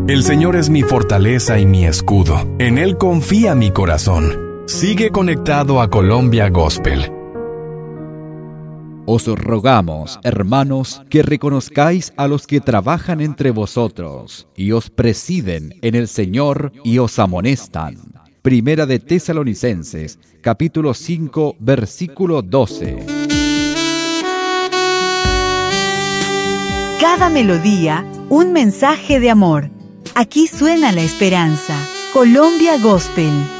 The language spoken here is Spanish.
El Señor es mi fortaleza y mi escudo. En Él confía mi corazón. Sigue conectado a Colombia Gospel. Os rogamos, hermanos, que reconozcáis a los que trabajan entre vosotros y os presiden en el Señor y os amonestan. Primera de Tesalonicenses, capítulo 5, versículo 12. Cada melodía, un mensaje de amor. Aquí suena la esperanza. Colombia Gospel.